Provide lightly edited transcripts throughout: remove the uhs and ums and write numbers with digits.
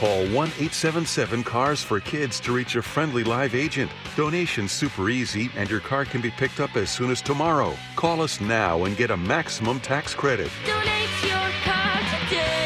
Call 1-877-CARS for Kids to reach a friendly live agent. Donation's super easy, and your car can be picked up as soon as tomorrow. Call us now and get a maximum tax credit. Donate your car today.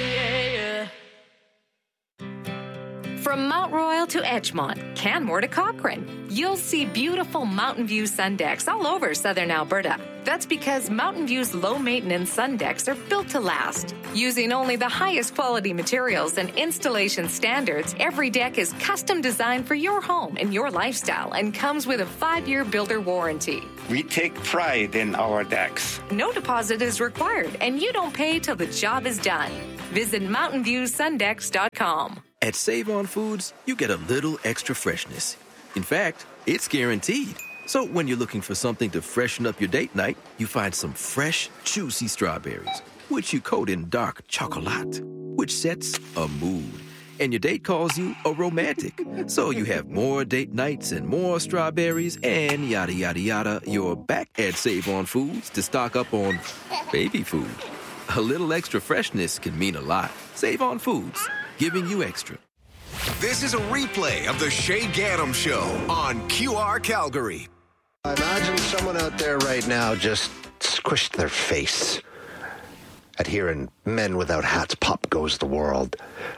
From Mount Royal to Edgemont, Canmore to Cochrane, you'll see beautiful Mountain View sun decks all over southern Alberta. That's because Mountain View's low-maintenance sun decks are built to last. Using only the highest quality materials and installation standards, every deck is custom designed for your home and your lifestyle and comes with a 5-year builder warranty. We take pride in our decks. No deposit is required, and you don't pay till the job is done. Visit mountainviewsundecks.com. At Save-On Foods, you get a little extra freshness. In fact, it's guaranteed. So when you're looking for something to freshen up your date night, you find some fresh, juicy strawberries, which you coat in dark chocolate, which sets a mood. And your date calls you a romantic. So you have more date nights and more strawberries and yada, yada, yada. You're back at Save-On Foods to stock up on baby food. A little extra freshness can mean a lot. Save-On Foods, giving you extra. This is a replay of the Shay Gaddam Show on QR Calgary. I imagine someone out there right now just squished their face at hearing Men Without Hats, Pop Goes the World.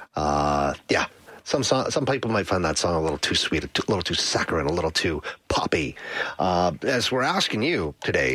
Yeah, some people might find that song a little too sweet, a little too saccharine, a little too poppy. As we're asking you today,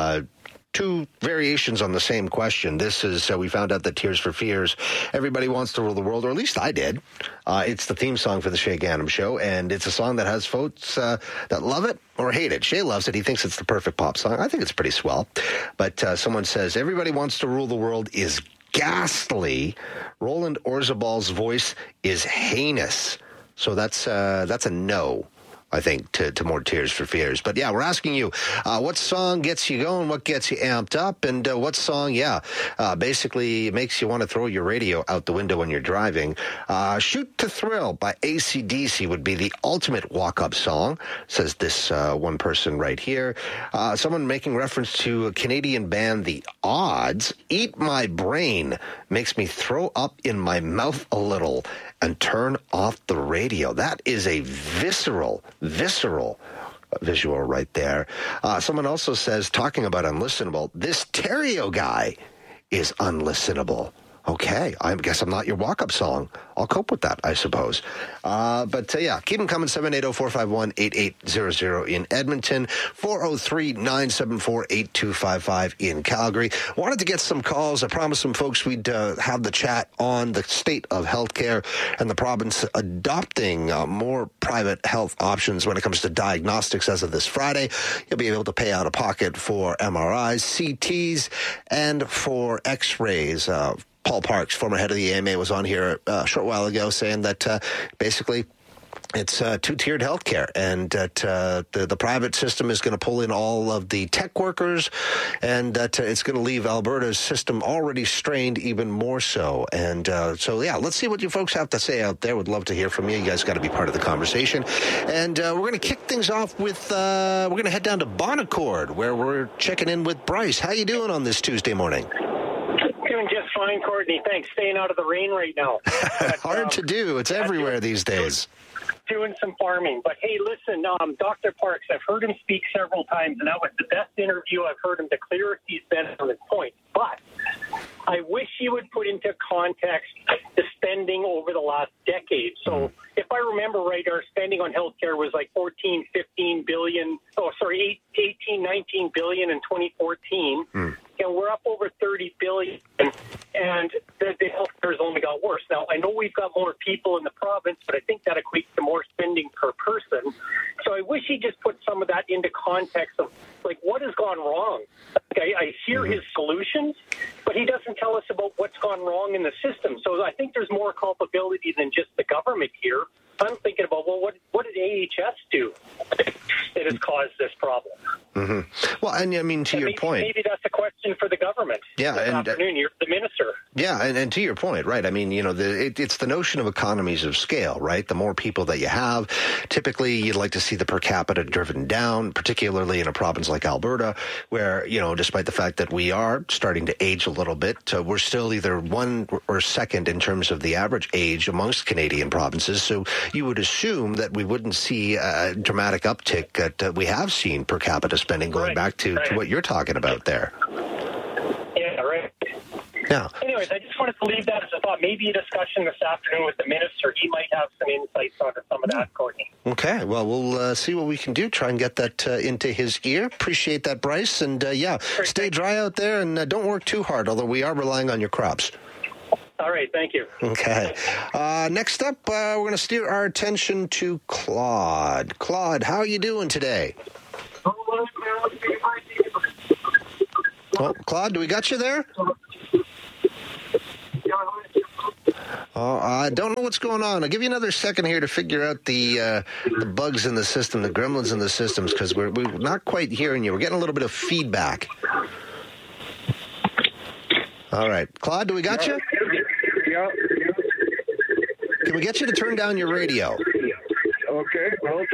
two variations on the same question. This is, we found out that Tears for Fears, Everybody Wants to Rule the World, or at least I did. It's the theme song for the Shay Gaddam Show, and it's a song that has folks that love it or hate it. Shay loves it. He thinks it's the perfect pop song. I think it's pretty swell. But someone says, Everybody Wants to Rule the World is ghastly. Roland Orzabal's voice is heinous. So that's a no, I think, to more Tears for Fears. But yeah, we're asking you, what song gets you going? What gets you amped up? And what song, basically makes you want to throw your radio out the window when you're driving? Shoot to Thrill by AC/DC would be the ultimate walk-up song, says this one person right here. Someone making reference to a Canadian band, The Odds. Eat My Brain makes me throw up in my mouth a little and turn off the radio. That is a visceral visual right there. Someone also says, talking about unlistenable, this Terrio guy is unlistenable. Okay, I guess I'm not your walk-up song. I'll cope with that, I suppose. But keep them coming, 780-451-8800 in Edmonton, 403-974-8255 in Calgary. Wanted to get some calls. I promised some folks we'd have the chat on the state of healthcare and the province adopting more private health options when it comes to diagnostics as of this Friday. You'll be able to pay out of pocket for MRIs, CTs, and for X-rays. Paul Parks, former head of the AMA, was on here a short while ago saying that basically it's two-tiered healthcare, and that the private system is going to pull in all of the tech workers, and that it's going to leave Alberta's system already strained even more so. And let's see what you folks have to say out there. Would love to hear from you. You guys got to be part of the conversation. And we're going to kick things off with, we're going to head down to Bonaccord, where we're checking in with Bryce. How you doing on this Tuesday morning? Doing just fine, Courtney. Thanks. Staying out of the rain right now. But, hard to do. It's everywhere these days. Doing some farming. But hey, listen, Dr. Parks, I've heard him speak several times, and that was the best interview I've heard him, the clearest he's been on his point. But I wish he would put into context the spending over the last decade. So if I remember right, our spending on healthcare was like 18, 19 billion in 2014. And we're up over 30 billion, and the healthcare has only got worse. Now, I know we've got more people in the province, but I think that equates to more spending per person. So I wish he just put some of that into context of, like, what has gone wrong? I hear his solutions, but he doesn't tell us about what's gone wrong in the system. So I think there's more culpability than just the government here. I'm thinking about, well, what did AHS do that has caused this problem? Well, and I mean, to your point, maybe that's a question for the government. Yeah, this afternoon, you're the minister. Yeah, and to your point, right? I mean, it's the notion of economies of scale, right? The more people that you have, typically you'd like to see the per capita driven down, particularly in a province like Alberta, where, despite the fact that we are starting to age a little bit, we're still either we're one or second in terms of the average age amongst Canadian provinces. So you would assume that we wouldn't see a dramatic uptick that we have seen per capita spending going back to what you're talking about there. Yeah, right. Yeah. Anyways, I just wanted to leave that as a thought. Maybe a discussion this afternoon with the minister. He might have some insights onto some of that, Courtney. Okay. Well, we'll see what we can do. Try and get that into his ear. Appreciate that, Bryce. And stay dry out there and don't work too hard, although we are relying on your crops. All right. Thank you. Okay. Next up, we're going to steer our attention to Claude. Claude, how are you doing today? Oh, Claude, do we got you there? Oh, I don't know what's going on. I'll give you another second here to figure out the bugs in the system, the gremlins in the systems, because we're not quite hearing you. We're getting a little bit of feedback. All right. Claude, do we got you? Yeah. Can we get you to turn down your radio? Okay.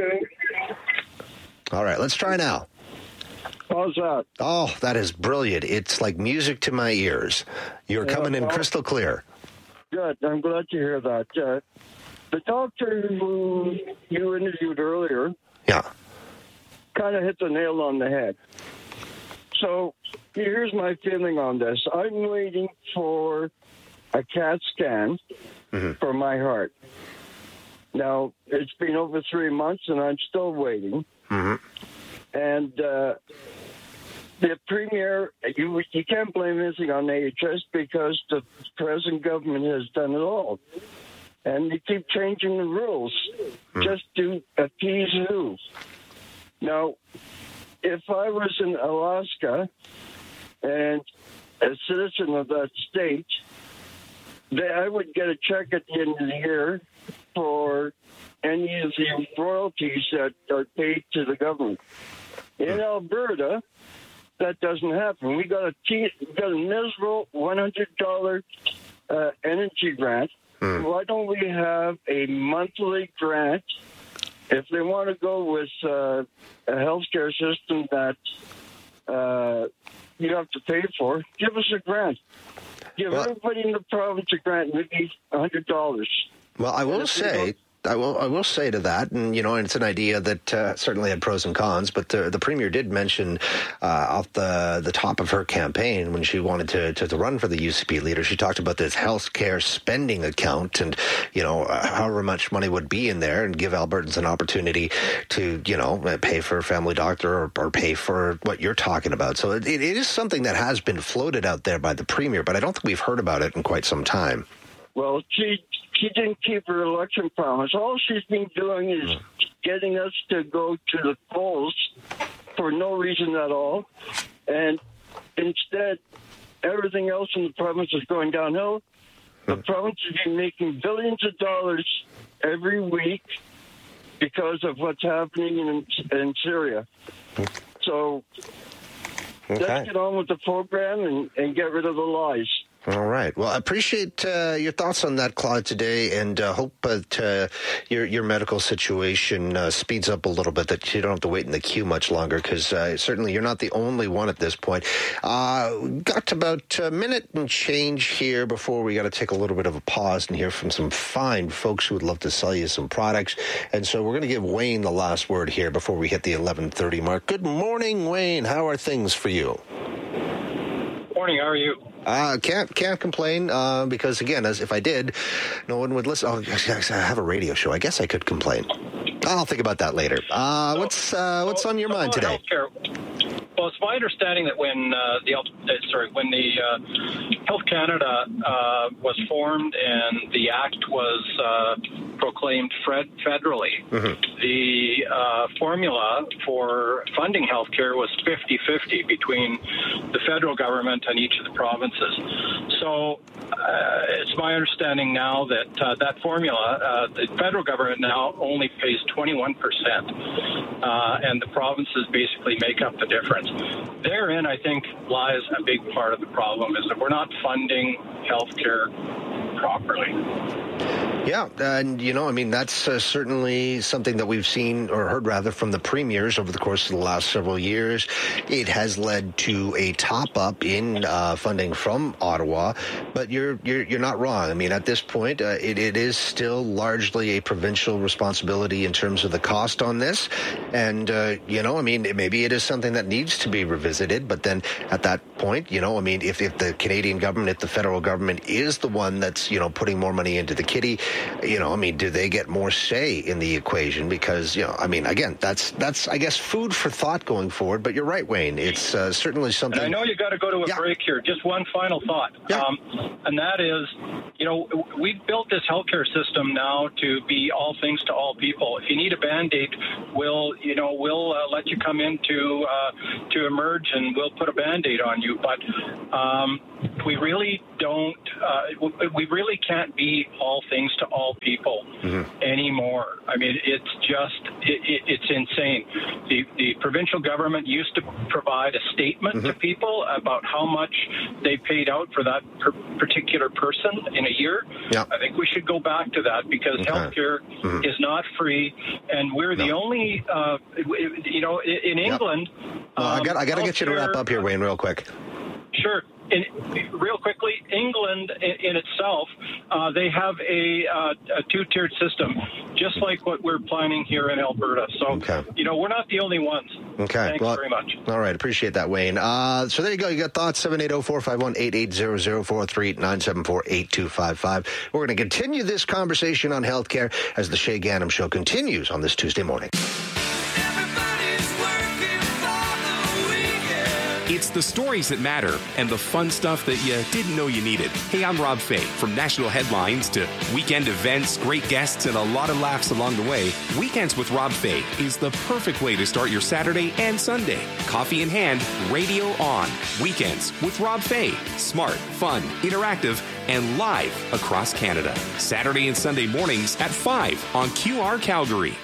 All right. Let's try now. How's that? Oh, that is brilliant. It's like music to my ears. You're coming in crystal clear. Good. I'm glad to hear that. The doctor who you interviewed earlier kind of hit the nail on the head. So here's my feeling on this. I'm waiting for a CAT scan for my heart. Now, it's been over 3 months, and I'm still waiting. And the Premier, you can't blame anything on AHS because the present government has done it all. And they keep changing the rules just to appease who. Now, if I was in Alaska and a citizen of that state, I would get a check at the end of the year for any of the royalties that are paid to the government. In Alberta, that doesn't happen. We got a miserable $100 energy grant. Why don't we have a monthly grant? If they want to go with a healthcare system that you have to pay for, give us a grant. Give everybody in the province a grant, maybe $100. Well, I will say to that, and it's an idea that certainly had pros and cons, but the Premier did mention off the top of her campaign when she wanted to run for the UCP leader, she talked about this healthcare spending account and, however much money would be in there and give Albertans an opportunity to, pay for a family doctor or pay for what you're talking about. So it is something that has been floated out there by the Premier, but I don't think we've heard about it in quite some time. Well, she didn't keep her election promise. All she's been doing is getting us to go to the polls for no reason at all. And instead, everything else in the province is going downhill. The province has been making billions of dollars every week because of what's happening in Syria. So let's get on with the program and get rid of the lies. All right. Well, I appreciate your thoughts on that, Claude, today, and hope that your medical situation speeds up a little bit, that you don't have to wait in the queue much longer, because certainly you're not the only one at this point. Got about a minute and change here before we got to take a little bit of a pause and hear from some fine folks who would love to sell you some products. And so we're going to give Wayne the last word here before we hit the 11:30 mark. Good morning, Wayne. How are things for you? Morning. How are you? Can't complain because, again, as if I did, no one would listen. Oh, I have a radio show. I guess I could complain. I'll think about that later. What's on your mind today? Healthcare. Well, it's my understanding that when the Health Canada was formed and the Act was proclaimed federally, the formula for funding healthcare was 50-50 between the federal government and each of the provinces. So it's my understanding now that that formula, the federal government now only pays 21%, and the provinces basically make up the difference. Therein, I think, lies a big part of the problem, is that we're not funding healthcare properly. Yeah, and, that's certainly something that we've seen or heard, rather, from the premiers over the course of the last several years. It has led to a top-up in funding from Ottawa, but you're not wrong. I mean, at this point, it is still largely a provincial responsibility in terms of the cost on this, and, maybe it is something that needs to be revisited, but then at that point, if the Canadian government, if the federal government is the one that's, putting more money into the kitty, do they get more say in the equation? Because, again, that's I guess, food for thought going forward. But you're right, Wayne. It's certainly something. And I know you got to go to a break here. Just one final thought. Yeah. And that is, we've built this healthcare system now to be all things to all people. If you need a Band-Aid, we'll let you come in to emerge, and we'll put a Band-Aid on you. But we really don't. We really can't be all things to all people anymore. I mean, it's insane. The provincial government used to provide a statement to people about how much they paid out for that particular person in a year. Yeah. I think we should go back to that, because healthcare is not free, and we're the only. In England. Well, I got to get you to wrap up here, Wayne, real quick. Sure. Real quickly, England in itself, they have a two-tiered system, just like what we're planning here in Alberta. So, we're not the only ones. Okay. Thanks very much. All right. Appreciate that, Wayne. So there you go. You got thoughts, 780-451-8800, 438-974-8255. We're going to continue this conversation on healthcare as the Shay Ganem Show continues on this Tuesday morning. It's the stories that matter and the fun stuff that you didn't know you needed. Hey, I'm Rob Fay. From national headlines to weekend events, great guests, and a lot of laughs along the way, Weekends with Rob Fay is the perfect way to start your Saturday and Sunday. Coffee in hand, radio on. Weekends with Rob Fay. Smart, fun, interactive, and live across Canada. Saturday and Sunday mornings at 5 on QR Calgary.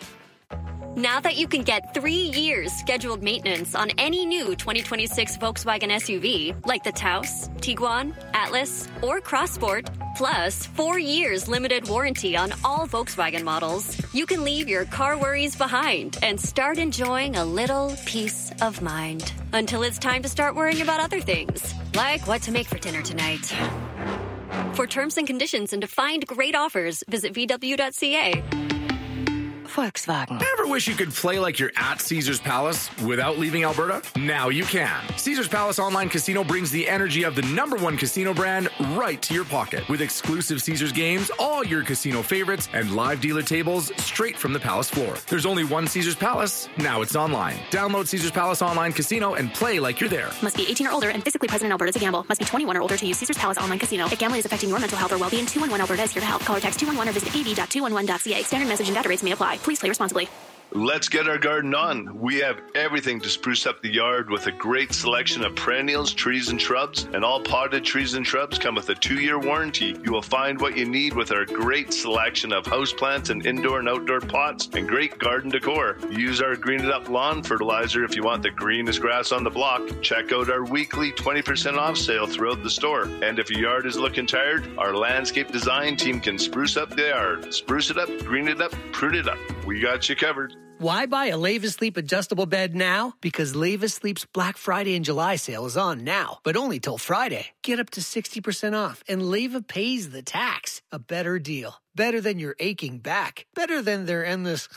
Now that you can get 3 years scheduled maintenance on any new 2026 Volkswagen SUV, like the Taos, Tiguan, Atlas, or Crossport, plus 4 years limited warranty on all Volkswagen models, you can leave your car worries behind and start enjoying a little peace of mind. Until it's time to start worrying about other things, like what to make for dinner tonight. For terms and conditions and to find great offers, visit VW.ca. Volkswagen. Ever wish you could play like you're at Caesars Palace without leaving Alberta? Now you can. Caesars Palace Online Casino brings the energy of the #1 casino brand right to your pocket. With exclusive Caesars games, all your casino favorites, and live dealer tables straight from the Palace floor. There's only one Caesars Palace. Now it's online. Download Caesars Palace Online Casino and play like you're there. Must be 18 or older and physically present in Alberta to gamble. Must be 21 or older to use Caesars Palace Online Casino. If gambling is affecting your mental health or well-being, 211 Alberta is here to help. Call or text 211 or visit av.211.ca. Standard message and data rates may apply. Please play responsibly. Let's get our garden on. We have everything to spruce up the yard with a great selection of perennials, trees, and shrubs. And all potted trees and shrubs come with a 2-year warranty. You will find what you need with our great selection of houseplants and indoor and outdoor pots and great garden decor. Use our Green It Up lawn fertilizer if you want the greenest grass on the block. Check out our weekly 20% off sale throughout the store. And if your yard is looking tired, our landscape design team can spruce up the yard. Spruce it up, green it up, prune it up. We got you covered. Why buy a Leva Sleep adjustable bed now? Because Leva Sleep's Black Friday and July sale is on now, but only till Friday. Get up to 60% off, and Leva pays the tax. A better deal. Better than your aching back. Better than their endless...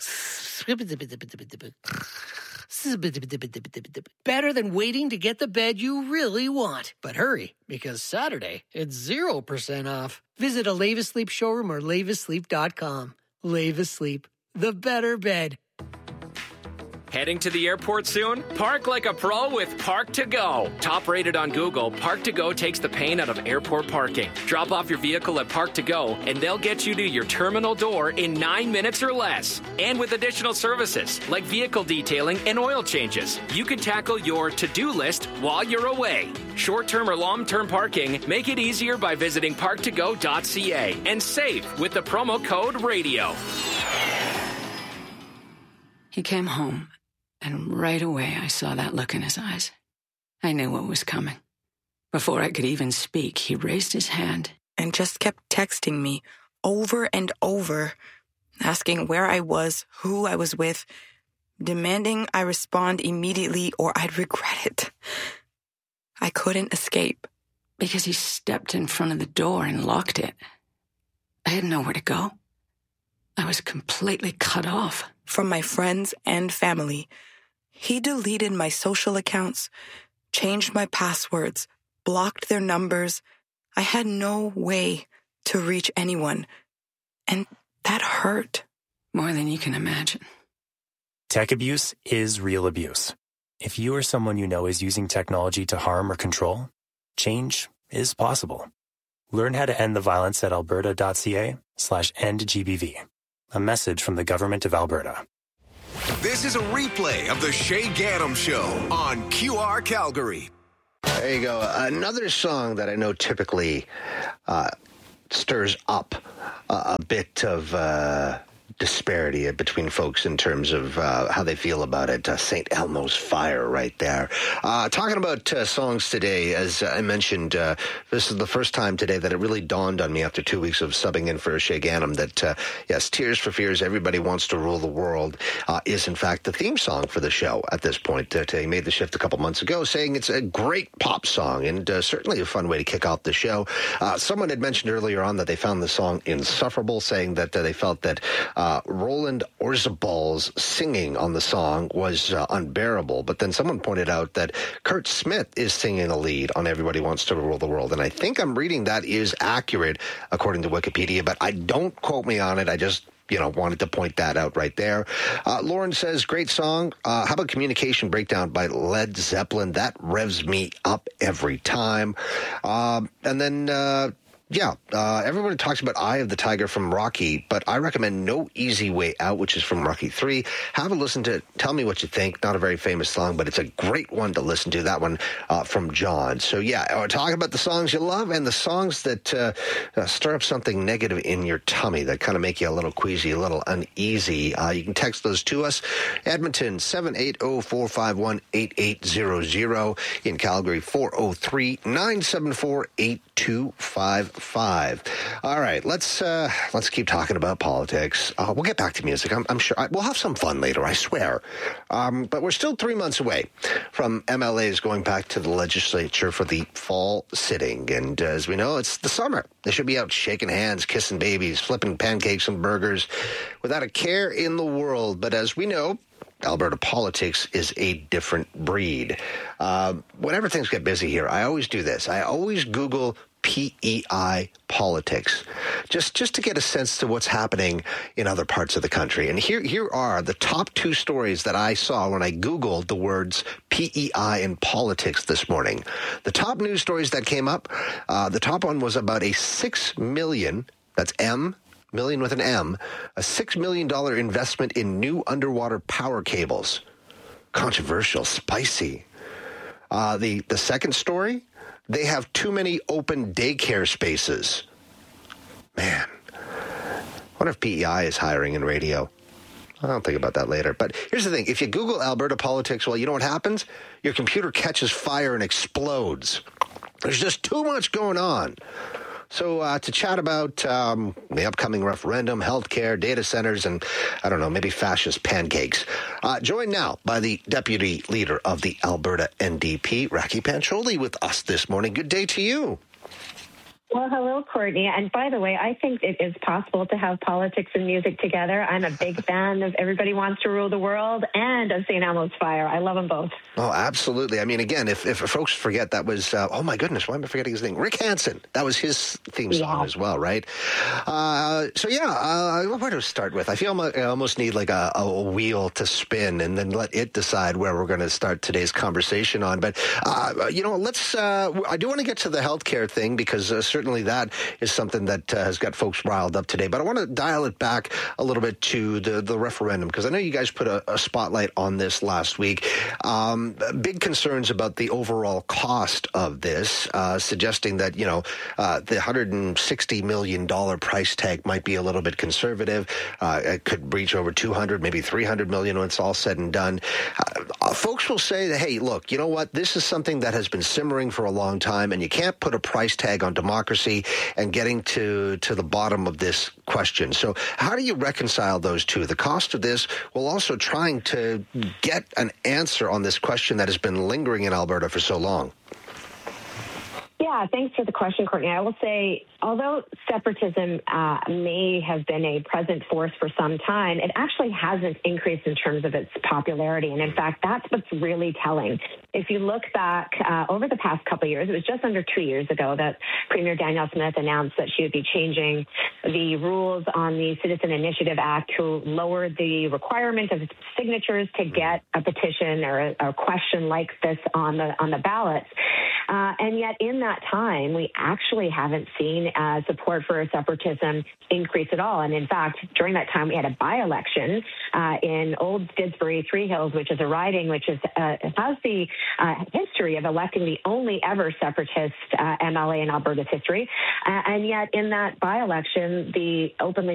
Better than waiting to get the bed you really want. But hurry, because Saturday, it's 0% off. Visit a Leva Sleep showroom or levasleep.com. Leva Sleep. The better bed. Heading to the airport soon? Park like a pro with Park to Go. Top rated on Google, Park to Go takes the pain out of airport parking. Drop off your vehicle at Park to Go, and they'll get you to your terminal door in 9 minutes or less. And with additional services like vehicle detailing and oil changes, you can tackle your to-do list while you're away. Short-term or long-term parking, make it easier by visiting parktogo.ca and save with the promo code RADIO. He came home, and right away I saw that look in his eyes. I knew what was coming. Before I could even speak, he raised his hand and just kept texting me over and over, asking where I was, who I was with, demanding I respond immediately or I'd regret it. I couldn't escape. Because he stepped in front of the door and locked it. I had nowhere to go. I was completely cut off. From my friends and family. He deleted my social accounts, changed my passwords, blocked their numbers. I had no way to reach anyone. And that hurt. More than you can imagine. Tech abuse is real abuse. If you or someone you know is using technology to harm or control, change is possible. Learn how to end the violence at alberta.ca/endgbv. A message from the Government of Alberta. This is a replay of the Shay Gaddam Show on QR Calgary. There you go. Another song that I know typically stirs up a bit of disparity between folks in terms of how they feel about it. St. Elmo's Fire right there. Talking about songs today, as I mentioned, this is the first time today that it really dawned on me after 2 weeks of subbing in for Shay Gaddam that, yes, Tears for Fears, Everybody Wants to Rule the World is, in fact, the theme song for the show at this point. He made the shift a couple months ago, saying it's a great pop song and certainly a fun way to kick off the show. Someone had mentioned earlier on that they found the song insufferable, saying that they felt that Roland Orzabal's singing on the song was unbearable. But then someone pointed out that Kurt Smith is singing a lead on Everybody Wants to Rule the World. And I think I'm reading that is accurate according to Wikipedia, but I don't quote me on it. I just wanted to point that out right there. Lauren says, great song. How about Communication Breakdown by Led Zeppelin? That revs me up every time. And then... everybody talks about Eye of the Tiger from Rocky, but I recommend No Easy Way Out, which is from Rocky 3. Have a listen to it. Tell me what you think. Not a very famous song, but it's a great one to listen to. That one from John. So, we're talking about the songs you love and the songs that stir up something negative in your tummy that kind of make you a little queasy, a little uneasy. You can text those to us. Edmonton, 780-451-8800. In Calgary, 403-974-8255. All right, let's keep talking about politics. We'll get back to music. I'm sure we'll have some fun later, I swear. But we're still 3 months away from MLAs going back to the legislature for the fall sitting. And as we know, it's the summer. They should be out shaking hands, kissing babies, flipping pancakes and burgers without a care in the world. But as we know, Alberta politics is a different breed. Whenever things get busy here, I always do this. I always Google PEI politics, just to get a sense to what's happening in other parts of the country. And here are the top 2 stories that I saw when I Googled the words PEI in politics this morning. The top news stories that came up, the top one was about a $6 million, that's M, million with an M, a $6 million investment in new underwater power cables. Controversial, spicy. The second story, they have too many open daycare spaces. Man, I wonder if PEI is hiring in radio. I'll think about that later. But here's the thing. If you Google Alberta politics, well, you know what happens? Your computer catches fire and explodes. There's just too much going on. So to chat about the upcoming referendum, healthcare, data centers, and, I don't know, maybe fascist pancakes. Joined now by the deputy leader of the Alberta NDP, Raki Pancholi, with us this morning. Good day to you. Well, hello, Courtney. And by the way, I think it is possible to have politics and music together. I'm a big fan of Everybody Wants to Rule the World and of St. Elmo's Fire. I love them both. Oh, absolutely. I mean, again, if folks forget, that was, oh my goodness, why am I forgetting his name? Rick Hansen. That was his theme song as well, right? Where to start with? I feel I almost need like a wheel to spin and then let it decide where we're going to start today's conversation on. But, I do want to get to the healthcare thing because certainly that is something that has got folks riled up today. But I want to dial it back a little bit to the referendum, because I know you guys put a spotlight on this last week. Big concerns about the overall cost of this, suggesting that, the $160 million price tag might be a little bit conservative. It could reach over 200, maybe 300 million when it's all said and done. Folks will say that, hey, look, you know what? This is something that has been simmering for a long time, and you can't put a price tag on democracy democracy and getting to the bottom of this question. So how do you reconcile those two? The cost of this while also trying to get an answer on this question that has been lingering in Alberta for so long. Yeah, thanks for the question, Courtney. I will say, although separatism may have been a present force for some time, it actually hasn't increased in terms of its popularity. And in fact, that's what's really telling. If you look back over the past couple of years, it was just under 2 years ago that Premier Danielle Smith announced that she would be changing the rules on the Citizen Initiative Act to lower the requirement of signatures to get a petition or a question like this on the ballot. And yet in that time, we actually haven't seen support for separatism increase at all. And in fact, during that time, we had a by-election in Old Didsbury, Three Hills, which is a riding which has the history of electing the only ever separatist MLA in Alberta's history. And yet in that by-election, the openly